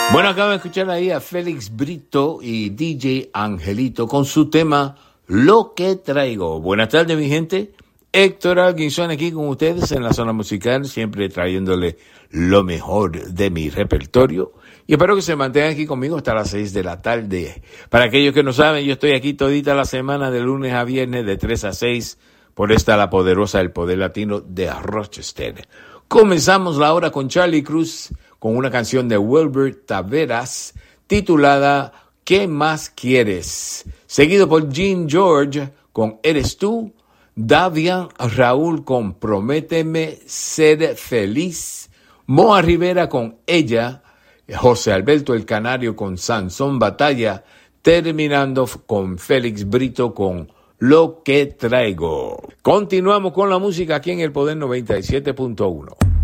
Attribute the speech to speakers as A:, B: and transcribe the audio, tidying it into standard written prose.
A: Bueno, acabo de escuchar ahí a Félix Brito y DJ Angelito con su tema Lo que traigo. Buenas tardes, mi gente. Héctor Alguinson aquí con ustedes en la zona musical, siempre trayéndole lo mejor de mi repertorio. Y espero que se mantengan aquí conmigo hasta las 6 de la tarde. Para aquellos que no saben, yo estoy aquí todita la semana, de lunes a viernes, de 3 a 6, por esta la poderosa El Poder Latino de Rochester. Comenzamos la hora con Charlie Cruz, con una canción de Wilbert Taveras, titulada ¿Qué más quieres? Seguido por Jean George con Eres tú, Davian Raúl con Prométeme ser feliz, Moa Rivera con Ella, José Alberto el Canario con Sansón Batalla, terminando con Félix Brito con Lo que traigo. Continuamos con la música aquí en El Poder 97.1.